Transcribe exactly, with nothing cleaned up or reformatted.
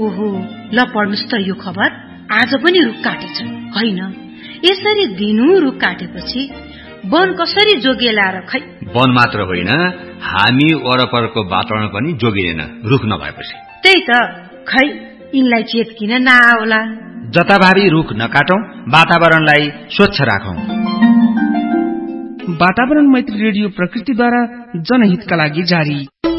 ओहो, ल पढ्नुस् त यो खबर। आज पनि रुख काटेछ होइन? यसरी दिनु रुख काटेपछि वन कसरी जोगिएला र खै? वन मात्र होइन, हामी वरपरको वातावरण पनि जोगिएन रुख नभएपछि। त्यही त, खै यिनलाई चेत किन नआउला? जताभावी रुख नकाटौं, वातावरणलाई स्वच्छ राखौं। वातावरण मैत्री रेडियो प्रकृतिद्वारा जनहितका लागि जारी।